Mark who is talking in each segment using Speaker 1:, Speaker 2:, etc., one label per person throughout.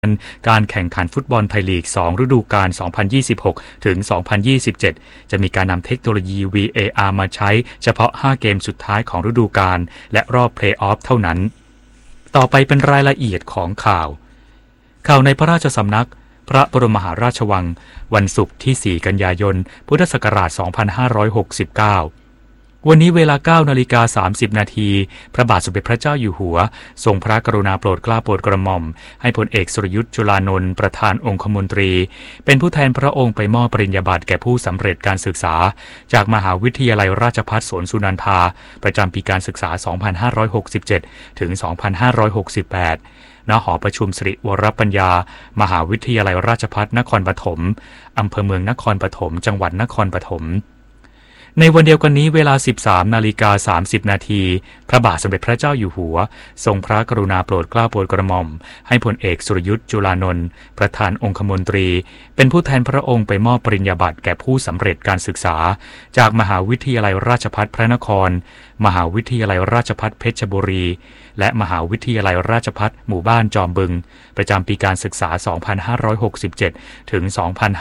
Speaker 1: การแข่งขันฟุตบอลไทยลีก 2 ฤดูกาล 2026 ถึง 2027 จะมีการนำเทคโนโลยี VAR มาใช้เฉพาะ 5 เกมสุดท้ายของฤดูกาลและรอบเพลย์ออฟเท่านั้นต่อไปเป็นรายละเอียดของข่าวในพระราชสำนักพระบรมมหาราชวังวันศุกร์ที่ 4 กันยายน พุทธศักราช 2569วันนี้เวลา 9:30 น.พระบาทสมเด็จพระเจ้าอยู่หัวทรงพระกรุณาโปรดเกล้าโปรดกระหม่อมให้พลเอกสุรยุทธจุลานนท์ประธานองคมนตรีเป็นผู้แทนพระองค์ไปมอบปริญญาบัตรแก่ผู้สำเร็จการศึกษาจากมหาวิทยาลัยราชภัฏสวนสุนันทาประจำปีการศึกษา 2567 ถึง 2568 ณ หอประชุมสิริวรปัญญามหาวิทยาลัยราชภัฏนครปฐมอำเภอเมืองนครปฐมจังหวัดนครปฐมในวันเดียวกันนี้เวลา 13:30 น.พระบาทสมเด็จพระเจ้าอยู่หัวทรงพระกรุณาโปรดเกล้าโปรดกระหม่อมให้พลเอกสุรยุทธจุลานนท์ประธานองคมนตรีเป็นผู้แทนพระองค์ไปมอบปริญญาบัตรแก่ผู้สำเร็จการศึกษาจากมหาวิทยาลัยราชภัฏพระนครมหาวิทยาลัยราชภัฏเพชรบุรีและมหาวิทยาลัยราชภัฏหมู่บ้านจอมบึงประจำปีการศึกษา 2567 ถึง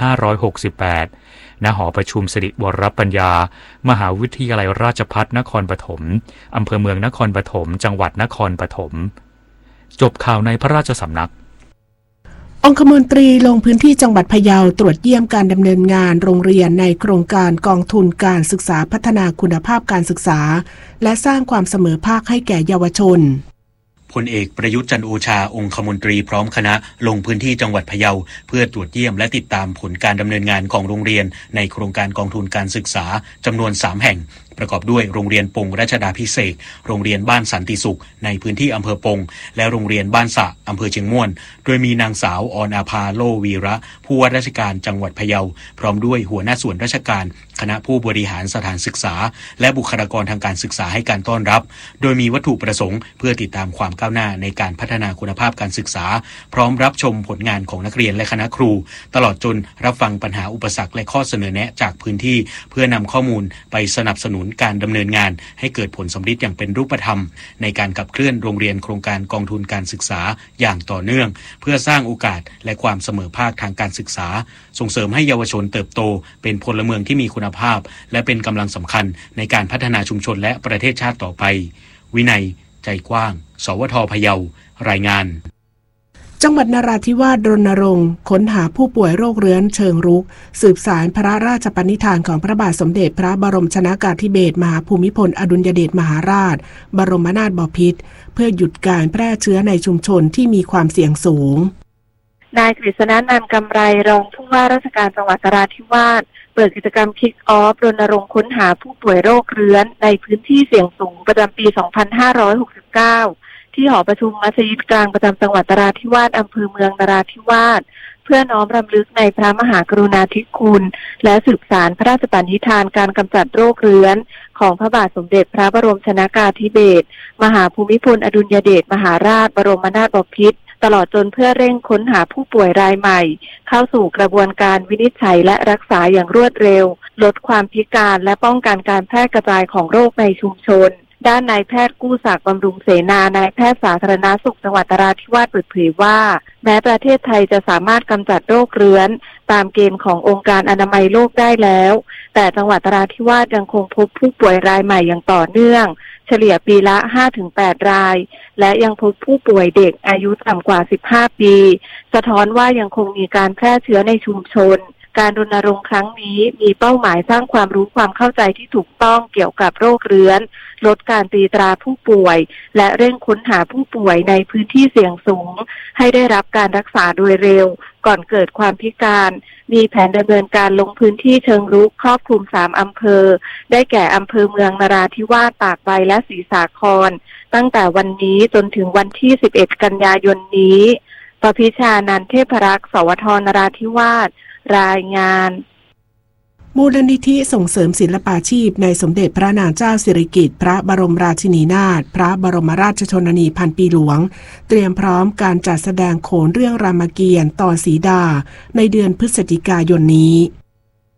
Speaker 1: 2568 ณ หอประชุมสิริวรปัญญามหาวิทยาลัยราชภัฏนครปฐมอำเภอเมืองนครปฐมจังหวัดนครปฐมจบข่าวในพระราชสำนัก
Speaker 2: องคมนตรีลงพื้นที่จังหวัดพะเยาตรวจเยี่ยมการดำเนินงานโรงเรียนในโครงการกองทุนการศึกษาพัฒนาคุณภาพการศึกษาและสร้างความเสมอภาคให้แก่เยาวชน
Speaker 3: พลเอกประยุทธ์จันทร์โอชาองคมนตรีพร้อมคณะลงพื้นที่จังหวัดพะเยาเพื่อตรวจเยี่ยมและติดตามผลการดำเนินงานของโรงเรียนในโครงการกองทุนการศึกษาจำนวน 3 แห่งประกอบด้วยโรงเรียนปงรัชดาภิเษกโรงเรียนบ้านสันติสุขในพื้นที่อำเภอปงและโรงเรียนบ้านสะอำเภอเชียงม่วนโดยมีนางสาวออนอาภาโลวีระผู้ว่าราชการจังหวัดพะเยาพร้อมด้วยหัวหน้าส่วนราชการคณะผู้บริหารสถานศึกษาและบุคลากรทางการศึกษาให้การต้อนรับโดยมีวัตถุประสงค์เพื่อติดตามความก้าวหน้าในการพัฒนาคุณภาพการศึกษาพร้อมรับชมผลงานของนักเรียนและคณะครูตลอดจนรับฟังปัญหาอุปสรรคและข้อเสนอแนะจากพื้นที่เพื่อนำข้อมูลไปสนับสนุนการดำเนินงานให้เกิดผลสำฤทธิ์อย่างเป็นรูปธรรมในการขับเคลื่อนโรงเรียนโครงการกองทุนการศึกษาอย่างต่อเนื่องเพื่อสร้างโอกาสและความเสมอภาคทางการศึกษาส่งเสริมให้เยาวชนเติบโตเป็นพลเมืองที่มีคุณภาพและเป็นกำลังสำคัญในการพัฒนาชุมชนและประเทศชาติต่อไปวินัยใจกว้างสวท.พะเยารายงาน
Speaker 2: จังหวัดนราธิวาสรณรงค์ค้นหาผู้ป่วยโรคเรื้อนเชิงรุกสืบสารพระราชปณิธานของพระบาทสมเด็จพระบรมชนกาธิเบศรมหาภูมิพลอดุลยเดชมหาราชบรมนาถบพิตรเพื่อหยุดการแพร่เชื้อในชุมชนที่มีความเสี่ยงสูง
Speaker 4: นายกฤษณนันท์กำไรรองผู้ว่าราชการจังหวัดนราธิวาสเปิดกิจกรรมคิกออฟรณรงค์ค้นหาผู้ป่วยโรคเรื้อนในพื้นที่เสี่ยงสูงประจำปี 2569 ที่หอประชุมมัสยิดกลางประจำจังหวัดนราธิวาสอำเภอเมืองนราธิวาสเพื่อน้อมรำลึกในพระมหากรุณาธิคุณและสืบสานพระราชปณิธานการกำจัดโรคเรื้อนของพระบาทสมเด็จพระบรมชนกาธิเบศรมหาภูมิพลอดุลยเดชมหาราชบรมนาถบพิตรตลอดจนเพื่อเร่งค้นหาผู้ป่วยรายใหม่เข้าสู่กระบวนการวินิจฉัยและรักษาอย่างรวดเร็วลดความพิการและป้องกันการแพร่กระจายของโรคในชุมชนด้านนายแพทย์กู้ศักดิ์บำรุงเสนานายแพทย์สาธารณสุขจังหวัดนราธิวาสเปิดเผยว่าแม้ประเทศไทยจะสามารถกำจัดโรคเรื้อนตามเกณฑ์ขององค์การอนามัยโลกได้แล้วแต่จังหวัดนราธิวาสยังคงพบผู้ป่วยรายใหม่อย่างต่อเนื่องเฉลี่ยปีละ 5-8 รายและยังพบผู้ป่วยเด็กอายุต่ำกว่า 15 ปีสะท้อนว่ายังคงมีการแพร่เชื้อในชุมชนการรณรงค์ครั้งนี้มีเป้าหมายสร้างความรู้ความเข้าใจที่ถูกต้องเกี่ยวกับโรคเรื้อนลดการตีตราผู้ป่วยและเร่งค้นหาผู้ป่วยในพื้นที่เสี่ยงสูงให้ได้รับการรักษาโดยเร็วก่อนเกิดความพิการมีแผนดำเนินการลงพื้นที่เชิงรุกครอบคลุม3 อำเภอได้แก่อำเภอเมืองนราธิวาสตากใบและศรีสาครตั้งแต่วันนี้จนถึงวันที่11 กันยายนนี้ปพิชานันท์เทพรักษ์สวท นราธิวาสรายงาน
Speaker 2: มูลนิธิส่งเสริมศิลปาชีพในสมเด็จพระนางเจ้าสิริกิติ์พระบรมราชินีนาถพระบรมราชชนนีพันปีหลวงเตรียมพร้อมการจัดแสดงโขนเรื่องรามเกียรติ์ตอนสีดาในเดือนพฤศจิกายนนี้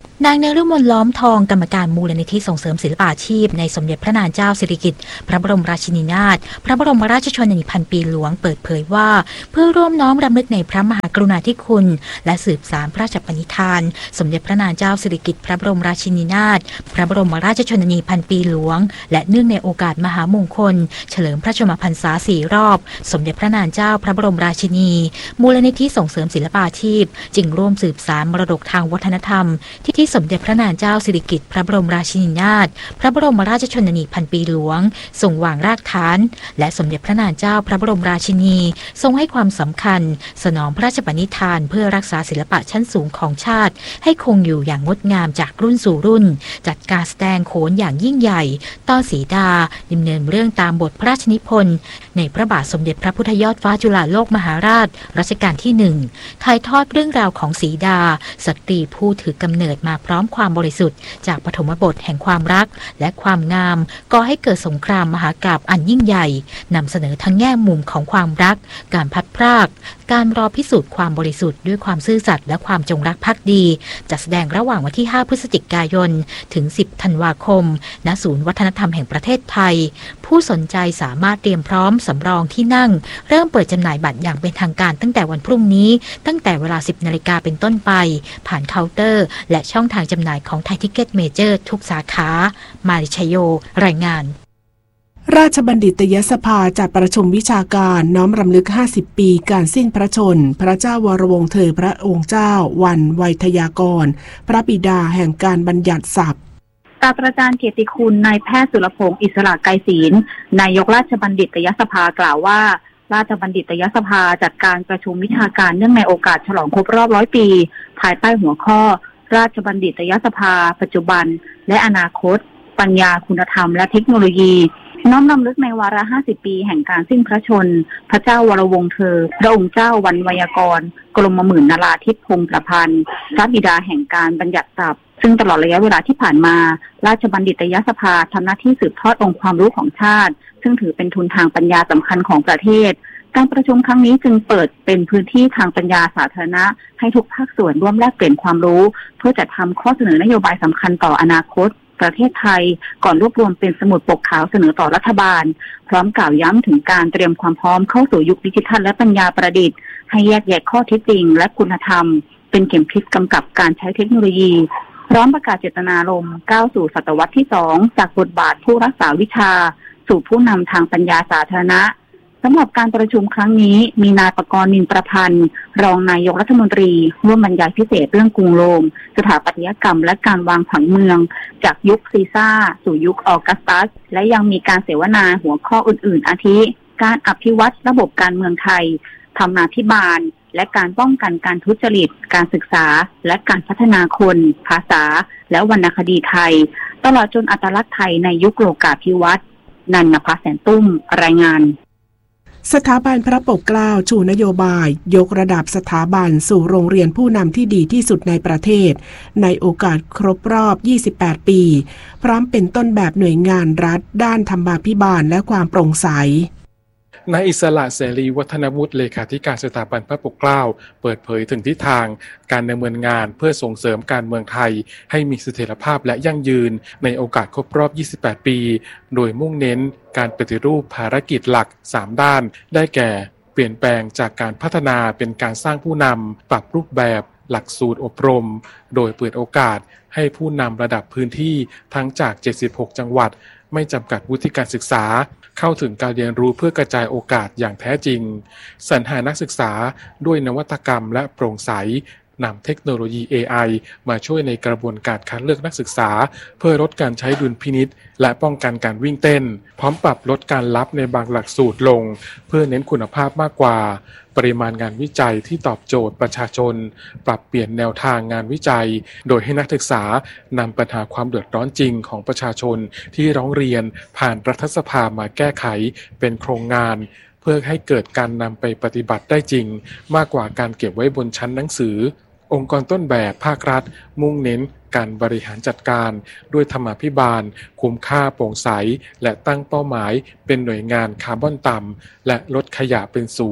Speaker 5: นางนฤมลล้อมทองกรรมการมูลนิธิส่งเสริมศิลปาชีพในสมเด็จพระนางเจ้าสิริกิติ์พระบรมราชินีนาถพระบรมราชชนนีพันปีหลวงเปิดเผยว่าเพื่อร่วมน้อมรำลึกในพระมหากรุณาธิคุณและสืบสานพระราชปณิธานสมเด็จพระนางเจ้าสิริกิติ์พระบรมราชินีนาถพระบรมราชชนนีพันปีหลวงและเนื่องในโอกาสมหามงคลเฉลิมพระชนมพรรษา4 รอบสมเด็จพระนางเจ้าพระบรมราชินีมูลนิธิส่งเสริมศิลปาชีพจึงร่วมสืบสานมรดกทางวัฒนธรรมที่สมเด็จพระนางเจ้าสิริกิติ์พระบรมราชินีนาถพระบรมราชชนนีพันปีหลวงทรงวางรากฐานและสมเด็จพระนางเจ้าพระบรมราชินีทรงให้ความสำคัญสนองพระราชปณิธานเพื่อรักษาศิลปะชั้นสูงของชาติให้คงอยู่อย่างงดงามจากรุ่นสู่รุ่นจัดการแสดงโขนอย่างยิ่งใหญ่ต้อศรีดาดำเนินเรื่องตามบทพระราชนิพนธ์ในพระบาทสมเด็จพระพุทธยอดฟ้าจุฬาโลกมหาราชรัชกาลที่1ถ่ายทอดเรื่องราวของศรีดาสตรีผู้ถือกำเนิดมาพร้อมความบริสุทธิ์จากปฐมบทแห่งความรักและความงามก่อให้เกิดสงครามมหากาพย์อันยิ่งใหญ่นำเสนอทั้งแง่มุมของความรักการพัดพรากการรอพิสูจน์ความบริสุทธิ์ด้วยความซื่อสัตย์และความจงรักภักดีจัดแสดงระหว่างวันที่5 พฤศจิกายนถึง10 ธันวาคมณศูนย์วัฒนธรรมแห่งประเทศไทยผู้สนใจสามารถเตรียมพร้อมสำรองที่นั่งเริ่มเปิดจำหน่ายบัตรอย่างเป็นทางการตั้งแต่วันพรุ่งนี้ตั้งแต่เวลา 10 นาฬิกาเป็นต้นไปผ่านเคาน์เตอร์และช่องทางจำหน่ายของไทยทิกเก็ตเมเจอร์ทุกสาขามาริชโยรายงาน
Speaker 2: ราชบัณฑิตยสภาจัดประชุมวิชาการน้อมรำลึก50 ปีการสิ้นพระชนพระเจ้าวรวงศ์เธอพระองค์เจ้าวันไวยทยากรพระบิดาแห่งการบัญญัติศัพท์
Speaker 6: ศาสตราจารย์เกียรติคุณนายแพทย์สุรพงศ์อิสระไกรศีลนายกราชบัณฑิตยสภากล่าวว่าราชบัณฑิตยสภาจัดการประชุมวิชาการเนื่องในโอกาสฉลองครบรอบ100 ปีภายใต้หัวข้อราชบัณฑิตยสภาปัจจุบันและอนาคตปัญญาคุณธรรมและเทคโนโลยีน้อมรำลึกในวาระ50 ปีแห่งการสิ้นพระชนพระเจ้าวรวงศ์เธอพระองค์เจ้าวันไวยากรณ์กรมหมื่นนราธิปพงศ์ประพันธ์พระบิดาแห่งการบัญญัติศัพท์ซึ่งตลอดระยะเวลาที่ผ่านมาราชบัณฑิตยสภาทำหน้าที่สืบทอดองค์ความรู้ของชาติซึ่งถือเป็นทุนทางปัญญาสำคัญของประเทศการประชุมครั้งนี้จึงเปิดเป็นพื้นที่ทางปัญญาสาธารณะให้ทุกภาคส่วนร่วมแลกเปลี่ยนความรู้เพื่อจัดทำข้อเสนอนโยบายสำคัญต่ออนาคตประเทศไทยก่อนรวบรวมเป็นสมุดปกขาวเสนอต่อรัฐบาลพร้อมกล่าวย้ำถึงการเตรียมความพร้อมเข้าสู่ยุคดิจิทัลและปัญญาประดิษฐ์ให้แยกแยะข้อเท็จจริงและคุณธรรมเป็นเข็มทิศกำกับการใช้เทคโนโลยีพร้อมประกาศเจตนารมณ์ก้าวสู่ศตวรรษที่2จากบทบาทผู้รักษาวิชาสู่ผู้นำทางปัญญาสาธารณะสำหรับการประชุมครั้งนี้มีนายปกรณ์ นินประพันธ์รองนายกรัฐมนตรีร่วมบรรยายพิเศษเรื่องกรุงโรมสถาปัตยกรรมและการวางผังเมืองจากยุคซีซ่าสู่ยุคออกัสตัสและยังมีการเสวนาหัวข้ออื่นๆอาทิการอภิวัตระบบการเมืองไทยธรรมาภิบาลและการป้องกันการทุจริตการศึกษาและการพัฒนาคนภาษาและวรรณคดีไทยตลอดจนอัตลักษณ์ไทยในยุคโลกาภิวัตน์นันนภาแสนตุ้มรายงาน
Speaker 2: สถาบันพระปกเกล้าชูนโยบายยกระดับสถาบันสู่โรงเรียนผู้นำที่ดีที่สุดในประเทศในโอกาสครบรอบ28 ปีพร้อมเป็นต้นแบบหน่วยงานรัฐด้านธรรมาภิบาลและความโปร่งใส
Speaker 7: นายอิสระเสรีวัฒนวุฒิเลขาธิการสถาบันพระปกเกล้าเปิดเผยถึงทิศทางการดำเนินงานเพื่อส่งเสริมการเมืองไทยให้มีเสถียรภาพและยั่งยืนในโอกาสครบรอบ28 ปีโดยมุ่งเน้นการปฏิรูปภารกิจหลัก3ด้านได้แก่เปลี่ยนแปลงจากการพัฒนาเป็นการสร้างผู้นำปรับรูปแบบหลักสูตรอบรมโดยเปิดโอกาสให้ผู้นำระดับพื้นที่ทั้งจาก76 จังหวัดไม่จำกัดวุฒิการศึกษาเข้าถึงการเรียนรู้เพื่อกระจายโอกาสอย่างแท้จริงสรรหานักศึกษาด้วยนวัตกรรมและโปร่งใสนำเทคโนโลยี AI มาช่วยในกระบวนการคัดเลือกนักศึกษาเพื่อลดการใช้ดุลพินิจและป้องกันการวิ่งเต้นพร้อมปรับลดการรับในบางหลักสูตรลงเพื่อเน้นคุณภาพมากกว่าปริมาณงานวิจัยที่ตอบโจทย์ประชาชนปรับเปลี่ยนแนวทางงานวิจัยโดยให้นักศึกษานำปัญหาความเดือดร้อนจริงของประชาชนที่ร้องเรียนผ่านรัฐสภามาแก้ไขเป็นโครงงานเพื่อให้เกิดการนำไปปฏิบัติได้จริงมากกว่าการเก็บไว้บนชั้นหนังสือองค์กรต้นแบบภาครัฐมุ่งเน้นการบริหารจัดการด้วยธรรมาภิบาลคุ้มค่าโปร่งใสและตั้งเป้าหมายเป็นหน่วยงานคาร์บอนต่ำและลดขยะเป็นศูนย์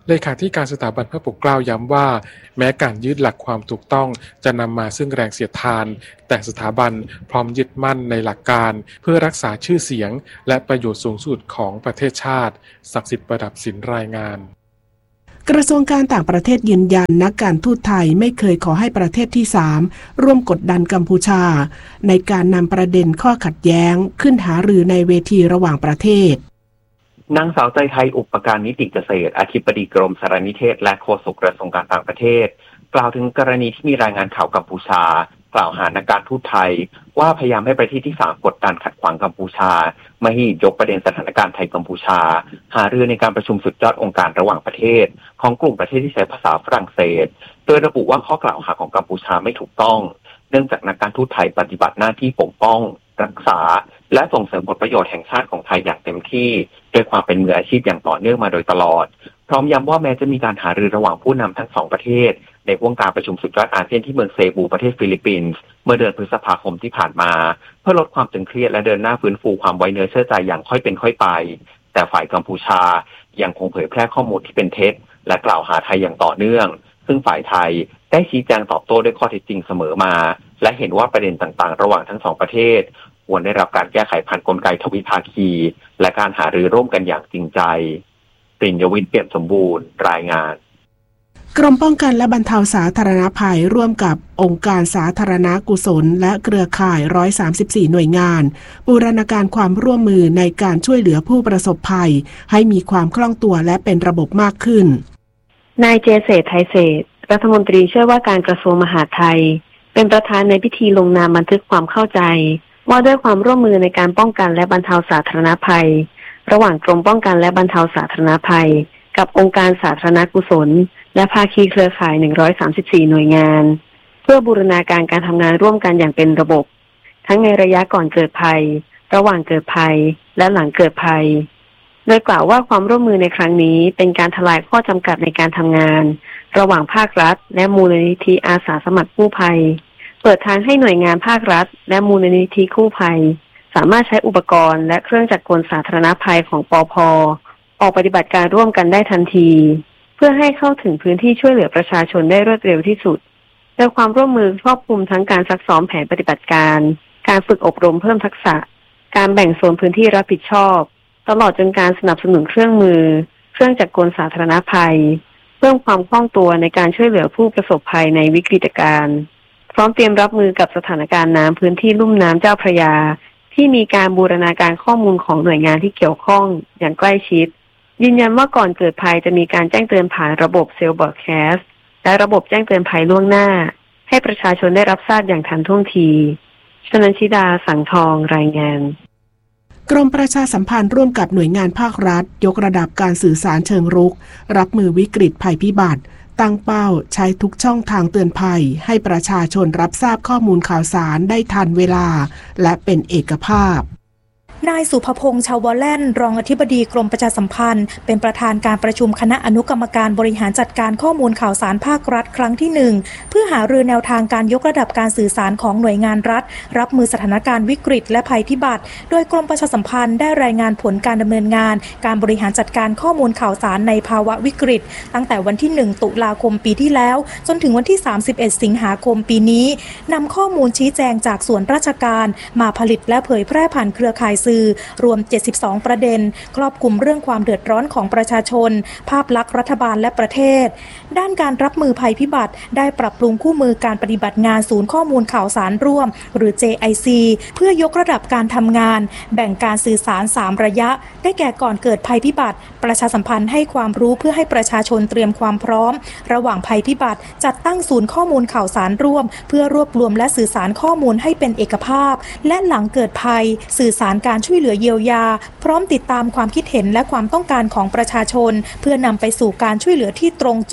Speaker 7: เลขาธิการสถาบันพระปกเกล้าย้ำว่าแม้การยึดหลักความถูกต้องจะนำมาซึ่งแรงเสียดทานแต่สถาบันพร้อมยึดมั่นในหลักการเพื่อรักษาชื่อเสียงและประโยชน์สูงสุดของประเทศชาติศักดิ์สิทธิ์ประดับศิลป์รายงาน
Speaker 2: กระทรวงการต่างประเทศยืนยันนักการทูตไทยไม่เคยขอให้ประเทศที่3ร่วมกดดันกัมพูชาในการนำประเด็นข้อขัดแย้งขึ้นหารือในเวทีระหว่างประเทศ
Speaker 8: นางสาวใจไทยอุปการนิติเกษตรอธิบดีกรมสารนิเทศและโฆษกกระทรวงการต่างประเทศกล่าวถึงกรณีที่มีรายงานข่าวกัมพูชากล่าวหานักการทูตไทยว่าพยายามให้ประเทศที่3กดดันขัดขวางกัมพูชาไม่ให้ยกประเด็นสถานการณ์ไทยกัมพูชาหารือในการประชุมสุดยอดองค์การระหว่างประเทศของกลุ่มประเทศที่ใช้ภาษาฝรั่งเศสโดยระบุว่าข้อกล่าวหาของกัมพูชาไม่ถูกต้องเนื่องจากนักการทูตไทยปฏิบัติหน้าที่ปกป้องรักษาและส่งเสริมผลประโยชน์แห่งชาติของไทยอย่างเต็มที่ด้วยความเป็นมืออาชีพอย่างต่อเนื่องมาโดยตลอดพร้อมย้ำว่าแม้จะมีการหารือระหว่างผู้นำทั้ง2ประเทศในวงการประชุมสุดยอดอาเซียนที่เมืองเซบูประเทศฟิลิปปินส์เมื่อเดือนพฤษภาคมที่ผ่านมาเพื่อลดความตึงเครียดและเดินหน้าฟื้นฟูความไว้เนื้อเชื่อใจอย่างค่อยเป็นค่อยไปแต่ฝ่ายกัมพูชายังคงเผยแพร่ข้อมูลที่เป็นเท็จและกล่าวหาไทยอย่างต่อเนื่องซึ่งฝ่ายไทยได้ชี้แจงตอบโต้ด้วยข้อเท็จจริงเสมอมาและเห็นว่าประเด็นต่างๆระหว่างทั้ง2ประเทศควรได้รับการแก้ไขผ่านกลไกทวิภาคีและการหารือร่วมกันอย่างจริงใจปริญญวิทย์เปี่ยมสมบูรณ์รายงาน
Speaker 2: กรมป้องกันและบรรเทาสาธารณภัยร่วมกับองค์การสาธารณกุศลและเครือข่าย134หน่วยงานบูรณาการความร่วมมือในการช่วยเหลือผู้ประสบภัยให้มีความคล่องตัวและเป็นระบบมากขึ้น
Speaker 4: นายเจเศรษฐ์ไทยเศรษฐ์รัฐมนตรีช่วยว่าการกระทรวงมหาดไทยเป็นประธานในพิธีลงนามบันทึกความเข้าใจว่าด้วยความร่วมมือในการป้องกันและบรรเทาสาธารณภัยระหว่างกรมป้องกันและบรรเทาสาธารณภัยกับองค์การสาธารณกุศลและภาคีเครือข่าย134หน่วยงานเพื่อบูรณาการการทำงานร่วมกันอย่างเป็นระบบทั้งในระยะก่อนเกิดภัยระหว่างเกิดภัยและหลังเกิดภัยโดยกล่าวว่าความร่วมมือในครั้งนี้เป็นการทลายข้อจำกัดในการทำงานระหว่างภาครัฐและมูลนิธิอาสาสมัครกู้ภัยเปิดทางให้หน่วยงานภาครัฐและมูลนิธิกู้ภัยสามารถใช้อุปกรณ์และเครื่องจักรกลสาธารณภัยของปภ.ออกปฏิบัติการร่วมกันได้ทันทีเพื่อให้เข้าถึงพื้นที่ช่วยเหลือประชาชนได้รวดเร็วที่สุดโดยความร่วมมือครอบคลุมทั้งการซักซ้อมแผนปฏิบัติการการฝึกอบรมเพิ่มทักษะการแบ่งโซนพื้นที่รับผิดชอบตลอดจนการสนับสนุนเครื่องมือเครื่องจักรกลสาธารณภัยเพิ่มความคล่องตัวในการช่วยเหลือผู้ประสบภัยในวิกฤตการณ์พร้อมเตรียมรับมือกับสถานการณ์น้ำพื้นที่ลุ่มน้ำเจ้าพระยาที่มีการบูรณาการข้อมูลของหน่วยงานที่เกี่ยวข้องอย่างใกล้ชิดยืนยันว่าก่อนเกิดภัยจะมีการแจ้งเตือนผ่านระบบเซลล์บอร์ดแคสต์และระบบแจ้งเตือนภัยล่วงหน้าให้ประชาชนได้รับทราบอย่างทันท่วงทีชนันชิดาสังทองรายงาน
Speaker 2: กรมประชาสัมพันธ์ร่วมกับหน่วยงานภาครัฐยกระดับการสื่อสารเชิงรุกรับมือวิกฤตภัยพิบัติตั้งเป้าใช้ทุกช่องทางเตือนภัยให้ประชาชนรับทราบข้อมูลข่าวสารได้ทันเวลาและเป็นเอกภาพ
Speaker 9: นายสุภพงษ์ชาวแล่นรองอธิบดีกรมประชาสัมพันธ์เป็นประธานการประชุมคณะอนุกรรมการบริหารจัดการข้อมูลข่าวสารภาครัฐครั้งที่1เพื่อหารือแนวทางการยกระดับการสื่อสารของหน่วยงานรัฐรับมือสถานการณ์วิกฤตและภัยพิบัติโดยกรมประชาสัมพันธ์ได้รายงานผลการดำเนินงานการบริหารจัดการข้อมูลข่าวสารในภาวะวิกฤตตั้งแต่วันที่1ตุลาคมปีที่แล้วจนถึงวันที่31สิงหาคมปีนี้นำข้อมูลชี้แจงจากส่วนราชการมาผลิตและเผยแพร่ผ่านเครือข่ายสื่อรวม72ประเด็นครอบคลุมเรื่องความเดือดร้อนของประชาชนภาพลักษณ์รัฐบาลและประเทศด้านการรับมือภัยพิบัติได้ปรับปรุงคู่มือการปฏิบัติงานศูนย์ข้อมูลข่าวสารร่วมหรือ JIC เพื่อยกระดับการทำงานแบ่งการสื่อสาร3ระยะได้แก่ก่อนเกิดภัยพิบัติประชาสัมพันธ์ให้ความรู้เพื่อให้ประชาชนเตรียมความพร้อมระหว่างภัยพิบัติจัดตั้งศูนย์ข้อมูลข่าวสารร่วมเพื่อรวบรวมและสื่อสารข้อมูลให้เป็นเอกภาพและหลังเกิดภัยสื่อสารการช่วยเหลือเยียวยาพร้อมติดตามความคิดเห็นและความต้องการของประชาชนเพื่อนำไปสู่การช่วยเหลือที่ตรงจุด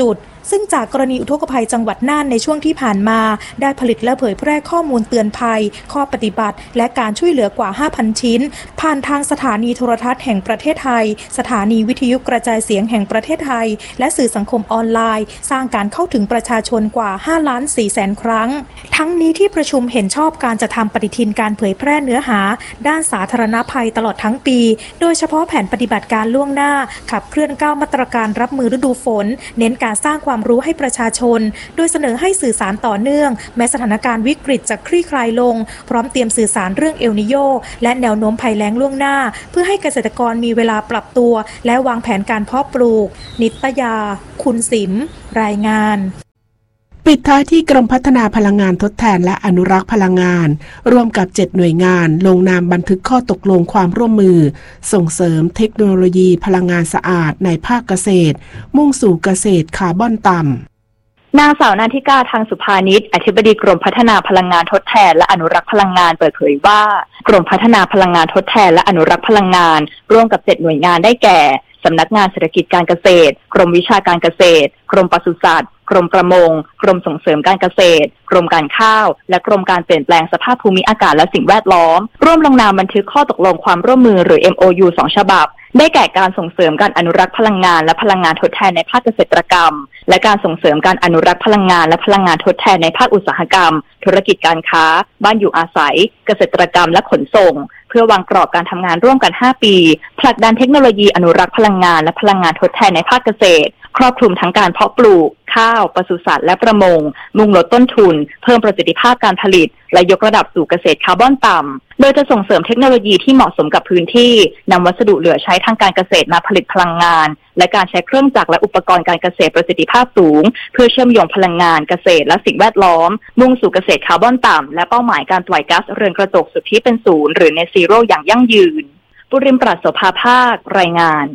Speaker 9: ซึ่งจากกรณีอุทกภัยจังหวัดน่านในช่วงที่ผ่านมาได้ผลิตและเผยแพร่ข้อมูลเตือนภัยข้อปฏิบัติและการช่วยเหลือกว่า 5,000 ชิ้นผ่านทางสถานีโทรทัศน์แห่งประเทศไทยสถานีวิทยุกระจายเสียงแห่งประเทศไทยและสื่อสังคมออนไลน์สร้างการเข้าถึงประชาชนกว่า 5,400,000 ครั้งทั้งนี้ที่ประชุมเห็นชอบการจัดทำปฏิทินการเผยแพร่เนื้อหาด้านสาธารณภัยตลอดทั้งปีโดยเฉพาะแผนปฏิบัติการล่วงหน้าขับเคลื่อน9มาตรการรับมือฤดูฝนเน้นการสร้างความรู้ให้ประชาชนโดยเสนอให้สื่อสารต่อเนื่องแม้สถานการณ์วิกฤตจะคลี่คลายลงพร้อมเตรียมสื่อสารเรื่องเอลนิโญและแนวโน้มภัยแล้งล่วงหน้าเพื่อให้เกษตรกรมีเวลาปรับตัวและวางแผนการเพาะปลูกนิตยาคุณสิมรายงาน
Speaker 2: ปิดท้ายที่กรมพัฒนาพลังงานทดแทนและอนุรักษ์พลังงานร่วมกับ7หน่วยงานลงนามบันทึกข้อตกลงความร่วมมือส่งเสริมเทคโนโลยีพลังงานสะอาดในภาคเกษตรมุ่งสู่เกษตรคาร์บอนต่ำ
Speaker 10: นางสาวนันทิกาทางสุภานิชอธิบดีกรมพัฒนาพลังงานทดแทนและอนุรักษ์พลังงานเปิดเผยว่ากรมพัฒนาพลังงานทดแทนและอนุรักษ์พลังงานร่วมกับ7หน่วยงานได้แก่สำนักงานเศรษฐกิจการเกษตรกรมวิชาการเกษตรกรมปศุสัตว์กรมประมงกรมส่งเสริมการเกษตรกรมการข้าวและกรมการเปลี่ยนแปลงสภาพภูมิอากาศและสิ่งแวดล้อมร่วมลงนามบันทึกข้อตกลงความร่วมมือหรือ MOU 2 ฉบับได้แก่การส่งเสริมการอนุรักษ์พลังงานและพลังงานทดแทนในภาคเกษตรกรรมและการส่งเสริมการอนุรักษ์พลังงานและพลังงานทดแทนในภาคอุตสาหกรรมธุรกิจการค้าบ้านอยู่อาศัยเกษตรกรรมและขนส่งเพื่อวางกรอบการทำงานร่วมกัน5ปีผลักดันเทคโนโลยีอนุรักษ์พลังงานและพลังงานทดแทนในภาคเกษตรครอบคลุมทั้งการเพาะปลูกข้าวปศุสัตว์และประมงมุ่งลดต้นทุนเพิ่มประสิทธิภาพการผลิตและยกระดับสู่เกษตรคาร์บอนต่ำโดยจะส่งเสริมเทคโนโลยีที่เหมาะสมกับพื้นที่นำวัสดุเหลือใช้ทางการเกษตรมาผลิตพลังงานและการใช้เครื่องจักรและอุปกรณ์การเกษตรประสิทธิภาพสูงเพื่อเชื่อมโยงพลังงานเกษตรและสิ่งแวดล้อมมุ่งสู่เกษตรคาร์บอนต่ำและเป้าหมายการปล่อยก๊าซเรือนกระจกสุทธิเป็นศูนย์หรือ Net Zero อย่างยั่งยืนปุริมปราศโสภาภาครายงาน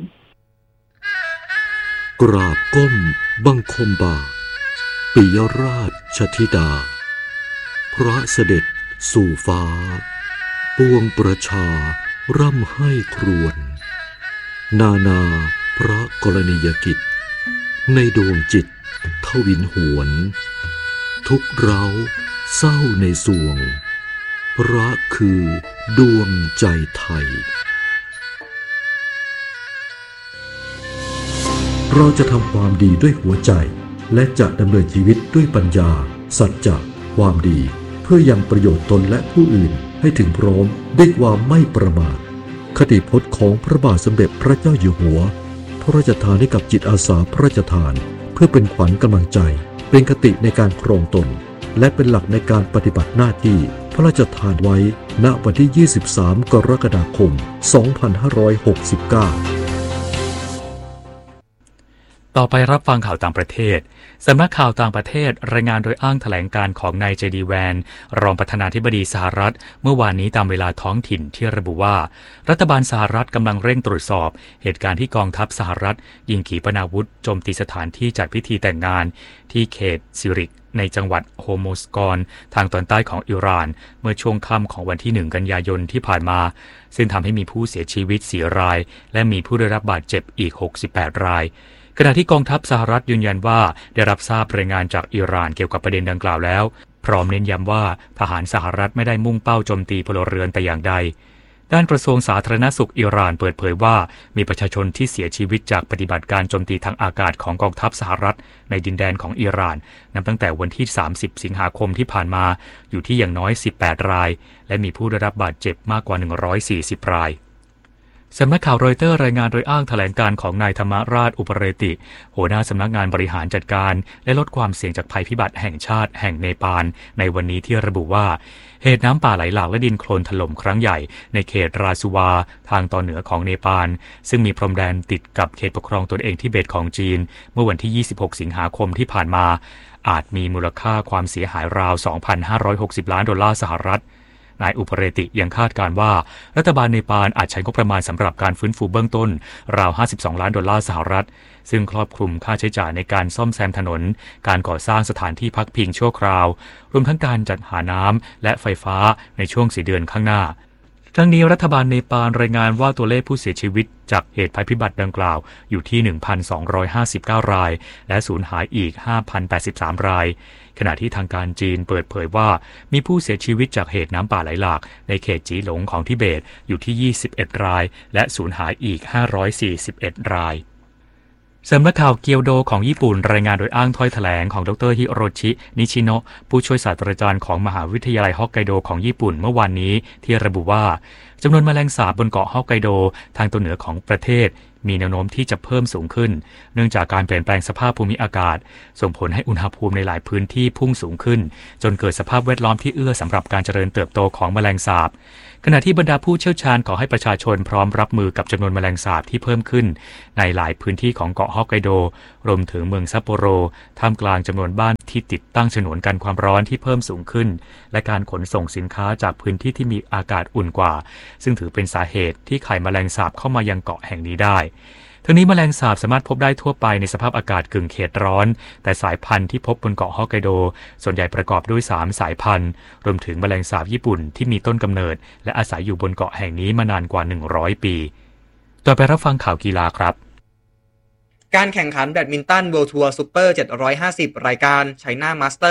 Speaker 11: กราบก้มบังคมบาทปิยราชธิดาพระเสด็จสู่ฟ้าปวงประชาร่ำให้ครวญนานาพระกรณียกิจในดวงจิตทวินหวนทุกเร้าเศร้าในสวงพระคือดวงใจไทยเราจะทำความดีด้วยหัวใจและจะดำเนินชีวิตด้วยปัญญาสัจจะความดีเพื่อยังประโยชน์ตนและผู้อื่นให้ถึงพร้อมด้วยความไม่ประมาทคติพจน์ของพระบาทสมเด็จพระเจ้าอยู่หัวพระราชทานให้กับจิตอาสาพระราชทานเพื่อเป็นขวัญกำลังใจเป็นคติในการครองตนและเป็นหลักในการปฏิบัติหน้าที่พระราชทานไว้ณวันที่ 23 กรกฎาคม 2569
Speaker 1: ต่อไปรับฟังข่าวต่างประเทศสำนักข่าวต่างประเทศรายงานโดยอ้างแถลงการของนายเจดีแวนรองประธานาธิบดีสหรัฐเมื่อวานนี้ตามเวลาท้องถิ่นที่ระบุว่ารัฐบาลสหรัฐกำลังเร่งตรวจสอบเหตุการณ์ที่กองทัพสหรัฐยิงขีปนาวุธโจมตีสถานที่จัดพิธีแต่งงานที่เขตซิริกในจังหวัดโฮโมสกอนทางตอนใต้ของอิหร่านเมื่อช่วงค่ำของวันที่1 กันยายนที่ผ่านมาซึ่งทำให้มีผู้เสียชีวิต4 รายและมีผู้ได้รับบาดเจ็บอีก68 รายขณะที่กองทัพสหรัฐยืนยันว่าได้รับทราบรายงานจากอิหร่านเกี่ยวกับประเด็นดังกล่าวแล้วพร้อมเน้นย้ำว่าทหารสหรัฐไม่ได้มุ่งเป้าโจมตีพลเรือนแต่อย่างใดด้านกระทรวงสาธารณสุขอิหร่านเปิดเผยว่ามีประชาชนที่เสียชีวิตจากปฏิบัติการโจมตีทางอากาศของกองทัพสหรัฐในดินแดนของอิหร่านนับตั้งแต่วันที่30 สิงหาคมที่ผ่านมาอยู่ที่อย่างน้อย18 รายและมีผู้ได้รับบาดเจ็บมากกว่า140 รายสำนักข่าวรอยเตอร์รายงานโดยอ้างแถลงการของนายธรรมราชอุปเรติหัวหน้าสำนักงานบริหารจัดการและลดความเสี่ยงจากภัยพิบัติแห่งชาติแห่งเนปาลในวันนี้ที่ระบุว่าเหตุน้ำป่าไหลหลากและดินโคลนถล่มครั้งใหญ่ในเขตราซูวาทางตอนเหนือของเนปาลซึ่งมีพรมแดนติดกับเขตปกครองตนเองทิเบตของจีนเมื่อวันที่26 สิงหาคมที่ผ่านมาอาจมีมูลค่าความเสียหายราว $2,560 ล้านสหรัฐนายอุปเรติยังคาดการว่ารัฐบาลเนปาลอาจใช้งบประมาณสำหรับการฟื้นฟูเบื้องต้นราว$52 ล้านสหรัฐซึ่งครอบคลุมค่าใช้จ่ายในการซ่อมแซมถนนการก่อสร้างสถานที่พักพิงชั่วคราวรวมทั้งการจัดหาน้ำและไฟฟ้าในช่วง4 เดือนข้างหน้าทั้งนี้รัฐบาลเนปาลรายงานว่าตัวเลขผู้เสียชีวิตจากเหตุภัยพิบัติดังกล่าวอยู่ที่ 1,259 รายและสูญหายอีก 5,083 รายขณะที่ทางการจีนเปิดเผยว่ามีผู้เสียชีวิตจากเหตุน้ำป่าไหลหลากในเขตจีหลงของทิเบตอยู่ที่ 21 รายและสูญหายอีก 541 รายเสริมนักข่าวเกียวโดของญี่ปุ่นรายงานโดยอ้างถ้อยแถลงของดรฮิโรชินิชิโนะผู้ช่วยศาสตราจารย์ของมหาวิทยาลัยฮอกไกโดของญี่ปุ่นเมื่อวานนี้ที่ระบุว่าจำนวนแมลงสาบบนเกาะฮอกไกโดทางตอนเหนือของประเทศมีแนวโน้มที่จะเพิ่มสูงขึ้นเนื่องจากการเปลี่ยนแปลงสภาพภูมิอากาศส่งผลให้อุณหภูมิในหลายพื้นที่พุ่งสูงขึ้นจนเกิดสภาพแวดล้อมที่เอื้อสำหรับการเจริญเติบโตของแมลงสาบขณะที่บรรดาผู้เชี่ยวชาญขอให้ประชาชนพร้อมรับมือกับจำนวนแมลงสาบที่เพิ่มขึ้นในหลายพื้นที่ของเกาะฮอกไกโดรวมถึงเมืองซัปโปโรท่ามกลางจำนวนบ้านที่ติดตั้งฉนวนกันความร้อนที่เพิ่มสูงขึ้นและการขนส่งสินค้าจากพื้นที่ที่มีอากาศอุ่นกว่าซึ่งถือเป็นสาเหตุที่ไข่แมลงสาบเข้ามายังเกาะแห่งนี้ได้ทั้งนี้แมลงสาบสามารถพบได้ทั่วไปในสภาพอากาศกึ่งเขตร้อนแต่สายพันธุ์ที่พบบนเกาะฮอกไกโดส่วนใหญ่ประกอบด้วย3สายพันธุ์รวมถึงแมลงสาบญี่ปุ่นที่มีต้นกำเนิดและอาศัยอยู่บนเกาะแห่งนี้มานานกว่า100ปีต่อไปรับฟังข่าวกีฬาครับ
Speaker 12: การแข่งขันแบดมินตัน World Tour Super 750 รายการ China Master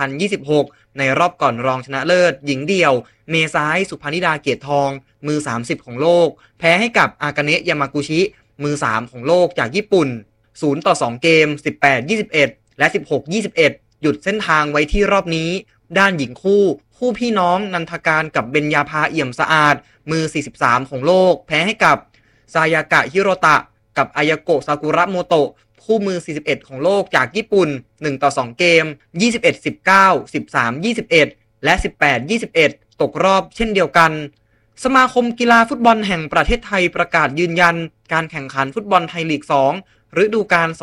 Speaker 12: 2026 ในรอบก่อนรองชนะเลิศหญิงเดี่ยวเมษายสุพนิดาเกียรติทองมือ30ของโลกแพ้ให้กับอากาเนะยามากุชิมือ3ของโลกจากญี่ปุ่น0-2 เกม 18-21 และ 16-21 หยุดเส้นทางไว้ที่รอบนี้ด้านหญิงคู่พี่น้องนันทการกับเบญญาภาเอี่ยมสะอาดมือ43ของโลกแพ้ให้กับซายากะฮิโรตะกับอายาโกะซากุระโมโตะคู่มือ41ของโลกจากญี่ปุ่น1-2 เกม 21-19 13-21 และ 18-21 ตกรอบเช่นเดียวกันสมาคมกีฬาฟุตบอลแห่งประเทศไทยประกาศยืนยันการแข่งขันฟุตบอลไทยลีก2ฤดูกาล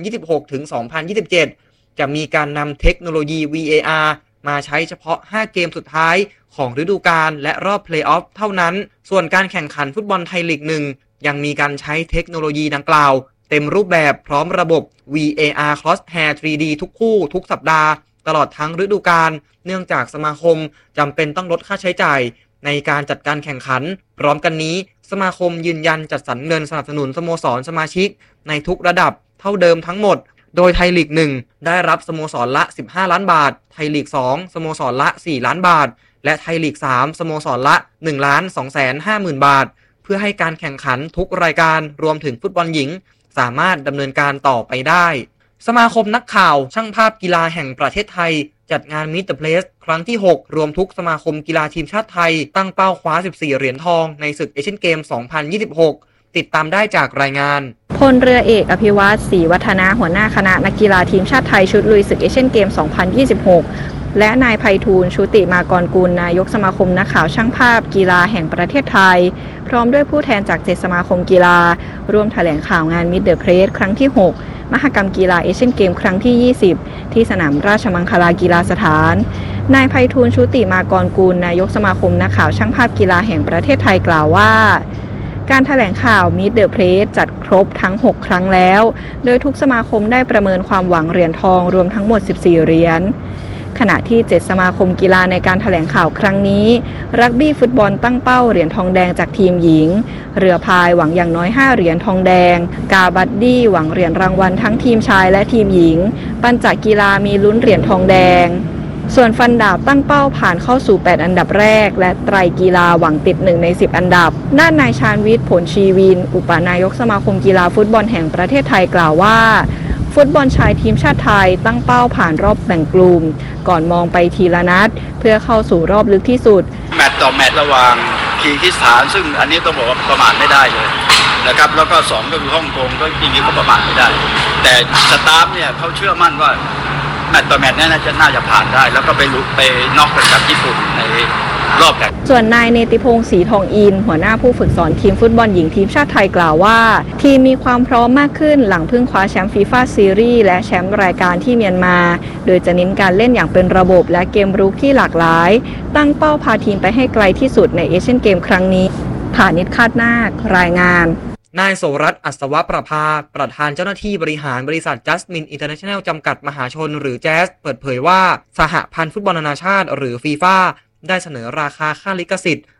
Speaker 12: 2026-2027 จะมีการนำเทคโนโลยี VAR มาใช้เฉพาะ5เกมสุดท้ายของฤดูกาลและรอบเพลย์ออฟเท่านั้นส่วนการแข่งขันฟุตบอลไทยลีก1ยังมีการใช้เทคโนโลยีดังกล่าวเต็มรูปแบบพร้อมระบบ VAR Crosshair 3D ทุกคู่ทุกสัปดาห์ตลอดทั้งฤดูกาลเนื่องจากสมาคมจำเป็นต้องลดค่าใช้จ่ายในการจัดการแข่งขันพร้อมกันนี้สมาคมยืนยันจัดสรรเงินสนับสนุนสโมสรสมาชิกในทุกระดับเท่าเดิมทั้งหมดโดยไทยลีก1ได้รับสโมสรละ15ล้านบาทไทยลีก2สโมสรละ4ล้านบาทและไทยลีก3สโมสรละ1,250,000 บาทเพื่อให้การแข่งขันทุกรายการรวมถึงฟุตบอลหญิงสามารถดำเนินการต่อไปได้สมาคมนักข่าวช่างภาพกีฬาแห่งประเทศไทยจัดงาน Meet the Press ครั้งที่6รวมทุกสมาคมกีฬาทีมชาติไทยตั้งเป้าคว้า14เหรียญทองในศึกเอเชียนเกม 2026 ติดตามได้จากรายงาน
Speaker 13: พลเรือเอกอภิวัตร ศรีวัฒนาหัวหน้าคณะนักกีฬาทีมชาติไทยชุดลุยศึกเอเชียนเกม 2026 และนายไพฑูรย์ ชุติมากรกุลนายกสมาคมนักข่าวช่างภาพกีฬาแห่งประเทศไทยพร้อมด้วยผู้แทนจาก7สมาคมกีฬาร่วมแถลงข่าวงาน Meet the Press ครั้งที่6มหกรรมกีฬาเอเชียนเกมครั้งที่20ที่สนามราชมังคลากีฬาสถานนายไพฑูรย์ ชุติมากรกุลนายกสมาคมนักข่าวช่างภาพกีฬาแห่งประเทศไทยกล่าวว่าการแถลงข่าว Meet the Press จัดครบทั้ง6ครั้งแล้วโดยทุกสมาคมได้ประเมินความหวังเหรียญทองรวมทั้งหมด14เหรียญขณะที่7สมาคมกีฬาในการแถลงข่าวครั้งนี้รักบี้ฟุตบอลตั้งเป้าเหรียญทองแดงจากทีมหญิงเรือพายหวังอย่างน้อย5เหรียญทองแดงกาบัดดี้หวังเหรียญรางวัลทั้งทีมชายและทีมหญิงปัญจกีฬามีลุ้นเหรียญทองแดงส่วนฟันดาบตั้งเป้าผ่านเข้าสู่8อันดับแรกและไตรกีฬาหวังติด1ใน10อันดับด้านนายชาญวิทย์ผลชีวินอุปนายกสมาคมกีฬาฟุตบอลแห่งประเทศไทยกล่าวว่าฟุตบอลชายทีมชาติไทยตั้งเป้าผ่านรอบแบ่งกลุ่มก่อนมองไปทีละนัดเพื่อเข้าสู่รอบลึกที่สุด
Speaker 14: แมตต์ต่อแมตต์ระหว่างคีร์กิสถานซึ่งอันนี้ต้องบอกว่าประมาทไม่ได้เลยนะครับแล้วก็2ก็คือฮ่องกงก็จริงๆก็ประมาทไม่ได้แต่สตาฟเนี่ยเขาเชื่อมั่นว่าแมตต์ต่อแมตต์น่าจะผ่านได้แล้วก็ไปน็อกกันกับญี่ปุ่นในรอบแข่ง
Speaker 13: ส่วนนายเนติพงศ์ศรีทองอินหัวหน้าผู้ฝึกสอนทีมฟุตบอลหญิงทีมชาติไทยกล่าวว่าทีมมีความพร้อมมากขึ้นหลังเพิ่งคว้าแชมป์ฟีฟ่าซีรีส์และแชมป์รายการที่เมียนมาโดยจะเน้นการเล่นอย่างเป็นระบบและเกมรุกที่หลากหลายตั้งเป้าพาทีมไปให้ไกลที่สุดในเอเชียนเกมครั้งนี้ฐานิชคาดนาครายงาน
Speaker 12: นายโสรัตน์อัศวประภาประธานเจ้าหน้าที่บริหารบริษัท Jasmine International จำกัดมหาชนหรือแจ๊สเปิดเผยว่าสหพันธ์ฟุตบอลนานาชาติหรือฟีฟ่าได้เสนอราคาค่าลิขสิทธิ์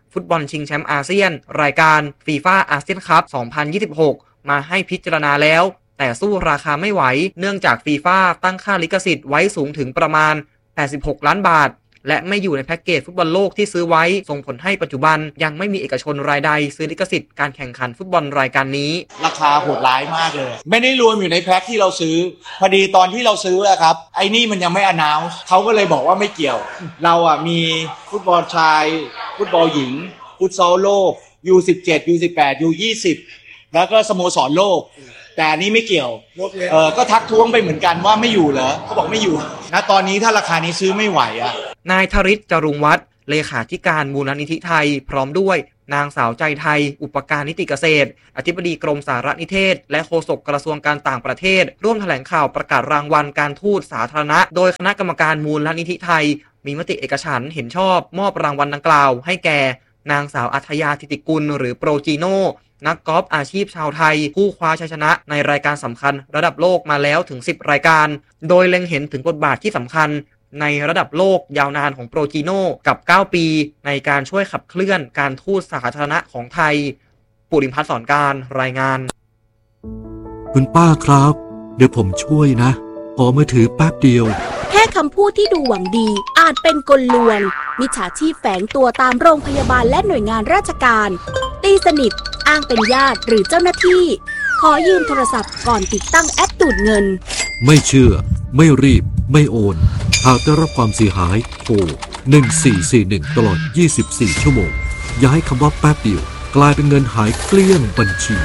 Speaker 12: ฟุตบอลชิงแชมป์อาเซียนรายการฟีฟ่าอาเซียนคัพ 2026 มาให้พิจารณาแล้วแต่สู้ราคาไม่ไหวเนื่องจากฟีฟ่าตั้งค่าลิขสิทธิ์ไว้สูงถึงประมาณ86ล้านบาทและไม่อยู่ในแพ็กเกจฟุตบอลโลกที่ซื้อไว้ส่งผลให้ปัจจุบันยังไม่มีเอกชนรายใดซื้อลิขสิทธิ์การแข่งขันฟุตบอลรายการนี้
Speaker 15: ราคาโหดร้ายมากเลยไม่ได้รวมอยู่ในแพ็กที่เราซื้อพอดีตอนที่เราซื้ออะครับไอ้นี่มันยังไม่อานาวส์เขาก็เลยบอกว่าไม่เกี่ยวเราอะมีฟุตบอลชายฟุตบอลหญิงฟุตซอลโลก U17 U18 U20 แล้วก็สโมสรโลกแต่อันนี้ไม่เกี่ยวก็ทักท้วงไปเหมือนกันว่าไม่อยู่เหรอเขาบอกไม่อยู่นะตอนนี้ถ้าราคานี้ซื้อไม่ไหวอ่ะ
Speaker 12: นายธริศ จรุงวัฒน์เลขาธิการมูลนิธิไทยพร้อมด้วยนางสาวใจไทยอุปการนิติเกษตรอธิบดีกรมสารนิเทศและโฆษกกระทรวงการต่างประเทศร่วมแถลงข่าวประกาศรางวัลการทูตสาธารณะโดยคณะกรรมการมูลนิธิไทยมีมติเอกฉันท์เห็นชอบมอบรางวัลดังกล่าวให้แก่นางสาวอัธยาธิติกุลหรือโปรจีโน่นักกอล์ฟอาชีพชาวไทยผู้คว้าชัยชนะในรายการสำคัญระดับโลกมาแล้วถึง10รายการโดยเล็งเห็นถึงบทบาทที่สำคัญในระดับโลกยาวนานของโปรจีโน่กับ9ปีในการช่วยขับเคลื่อนการทูตสาธารณะของไทยปุริมพัฒน์สอนการรายงาน
Speaker 11: คุณป้าครับเดี๋ยวผมช่วยนะขอมือถือแป๊บเดียว
Speaker 16: แค่คำพูดที่ดูหวังดีอาจเป็นกลลวงมิจฉาชีพแฝงตัวตามโรงพยาบาลและหน่วยงานราชการตีสนิทอ้างเป็นญาติหรือเจ้าหน้าที่ขอยืมโทรศัพท์ก่อนติดตั้งแอปดูดเงิน
Speaker 11: ไม่เชื่อไม่รีบไม่โอนหากได้รับความเสียหายโทร1441ตลอด24ชั่วโมงอย่าให้คำว่าแป๊บเดียวกลายเป็นเงินหายเกลี้ยงบัญชี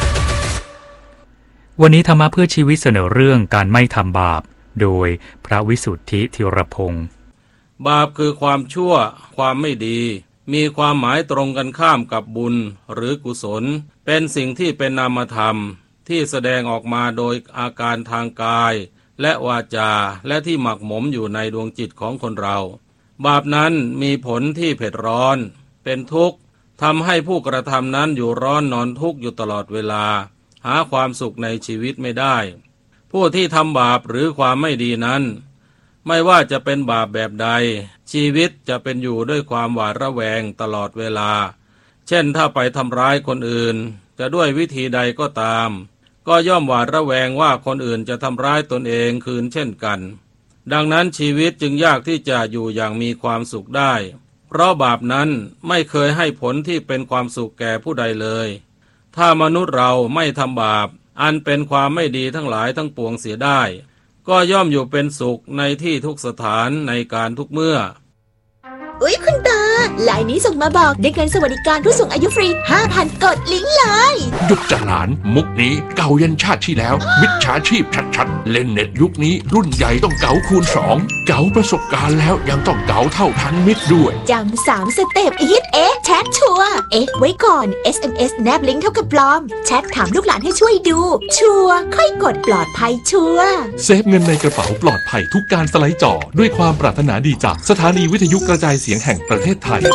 Speaker 1: วันนี้ธรรมะเพื่อชีวิตเสนอเรื่องการไม่ทำบาปโดยพระวิสุทธิธีรพงศ์
Speaker 17: บาปคือความชั่วความไม่ดีมีความหมายตรงกันข้ามกับบุญหรือกุศลเป็นสิ่งที่เป็นนามธรรมที่แสดงออกมาโดยอาการทางกายและวาจาและที่หมักหมมอยู่ในดวงจิตของคนเราบาปนั้นมีผลที่เผ็ดร้อนเป็นทุกข์ทำให้ผู้กระทำนั้นอยู่ร้อนนอนทุกข์อยู่ตลอดเวลาหาความสุขในชีวิตไม่ได้ผู้ที่ทำบาปหรือความไม่ดีนั้นไม่ว่าจะเป็นบาปแบบใดชีวิตจะเป็นอยู่ด้วยความหวาดระแวงตลอดเวลาเช่นถ้าไปทำร้ายคนอื่นจะด้วยวิธีใดก็ตามก็ย่อมหวาดระแวงว่าคนอื่นจะทำร้ายตนเองคืนเช่นกันดังนั้นชีวิตจึงยากที่จะอยู่อย่างมีความสุขได้เพราะบาปนั้นไม่เคยให้ผลที่เป็นความสุขแก่ผู้ใดเลยถ้ามนุษย์เราไม่ทำบาปอันเป็นความไม่ดีทั้งหลายทั้งปวงเสียได้ก็ย่อมอยู่เป็นสุขในที่ทุกสถานในการทุกเมื่อ
Speaker 16: อุ๊ยคุณตาไลน์นี้ส่งมาบอกได้เงินสวัสดิการผู้สูงอายุฟรี 5,000 กดลิงก์เลย
Speaker 18: หยุดจะหลานมุกนี้เก่ายันชาติที่แล้วมิจฉาชีพชัดๆเล่นเน็ตยุคนี้รุ่นใหญ่ต้องเก๋าคูณ2เก๋าประสบการณ์แล้วยังต้องเก๋าเท่าทันมิตรด้วย
Speaker 16: จำ3สเต็ปฮิตแชทชัวร์ไว้ก่อน SMS แนบลิงก์เท่ากับปลอมแชทถามลูกหลานให้ช่วยดูชัวร์ค่อยกดปลอดภัยชัวร์
Speaker 18: เซฟเงินในกระเป๋าปลอดภัยทุกการสไลด์จอด้วยความปรารถนาดีจากสถานีวิทยุกระจายเสียงแห่งประเทศไทย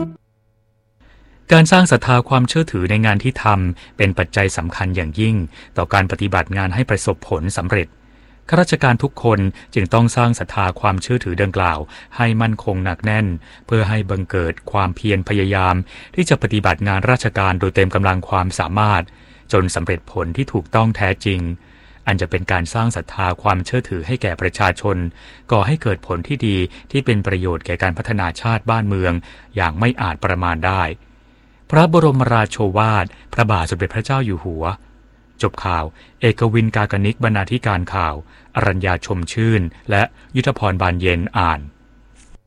Speaker 1: การสร้างศรัทธาความเชื่อถือในงานที่ทำเป็นปัจจัยสำคัญอย่างยิ่งต่อการปฏิบัติงานให้ประสบผลสำเร็จข้าราชการทุกคนจึงต้องสร้างศรัทธาความเชื่อถือดังกล่าวให้มั่นคงหนักแน่นเพื่อให้บังเกิดความเพียรพยายามที่จะปฏิบัติงานราชการโดยเต็มกำลังความสามารถจนสำเร็จผลที่ถูกต้องแท้จริงอันจะเป็นการสร้างศรัทธาความเชื่อถือให้แก่ประชาชนก่อให้เกิดผลที่ดีที่เป็นประโยชน์แก่การพัฒนาชาติบ้านเมืองอย่างไม่อาจประมาณได้พระบรมราโชวาทพระบาทสมเด็จพระเจ้าอยู่หัวจบข่าวเอกวินกากนิกบรรณาธิการข่าวอรัญญาชมชื่นและยุทธพรบานเย็นอ่าน